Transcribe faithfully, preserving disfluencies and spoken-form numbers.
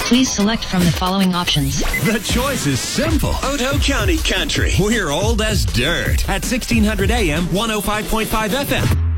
Please select from the following options. The choice is simple. Otoe County Country. We're old as dirt at sixteen hundred A M, one oh five point five F M.